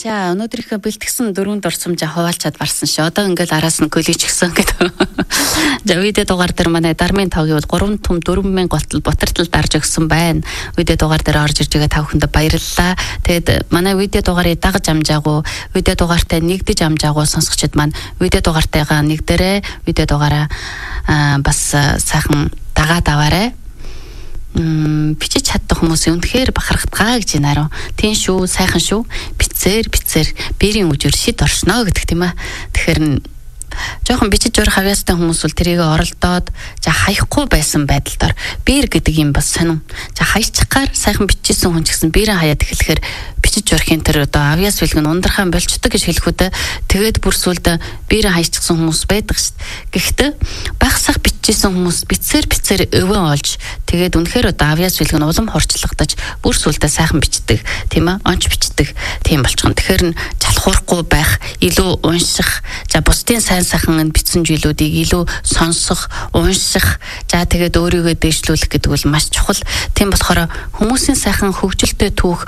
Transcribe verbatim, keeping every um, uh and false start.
За өнөөдрийнхөө бэлтгэсэн дөрвөн дурсамжаа хуваалцаад барсан ш. Одоо ингээл араас нь коллеж гисэн гэдэг. За видео дугаар дээр манай Дармын тавгийн бол гурван том дөрвөн мянга голтол бутартал дарж өгсөн байна. Видео дугаар дээр орж ирж байгаа та бүхэндээ баярлалаа. Тэгэд манай видео дугаарыг дагаж амжаагүй, видео дугаартай нэгдэж амжаагүй сонсогчид маань видео дугаартайгаа нэгдэрээ видео дугаараа бас сайхан дагаад аваарай. М бичиж чаддаг хүмүүс үнэхээр бахархтгаа гэж наарав. Тийм шүү, сайхан шүү. Бицээр бицээр биерийн үжир шид оршноо гэдэг тийм аа. Тэгэхээр жоохон бичиж урах авьяастай хүмүүс бол тэрийг оролдоод за хаяхгүй байсан байдалд биер гэдэг юм бас сонирм. За хаяцгаар сайхан бичижсэн хүн ч гэсэн биерээ хаяад эхлэхээр бичиж урахын тэр одоо авьяас бэлгэн ундрахаан болчдөг гэж хэлэхүүдээ тэгээд бүр сүлд биерээ хаяцсан хүмүүс байдаг шүү дээ. Гэхдээ багсах бичижсэн хүмүүс бицээр бицээр өвөө олж тэгээд үнэхээр одоо авьяас бэлгэн улам хорчлогдож бүр сүлдээ сайхан бичдэг тийм аа, онч бичдэг тийм болчихно. Тэгэхээр залхуурахгүй байх, илүү унших, за бусдын сайн сайхан бичсэн зүйлүүдийг илүү сонсох, унших, за тэгээд өөрийгөө дэвшлүүлэх гэдэг бол маш чухал. Тийм болохоор хүмүүсийн сайхан хөгжилтэй түүх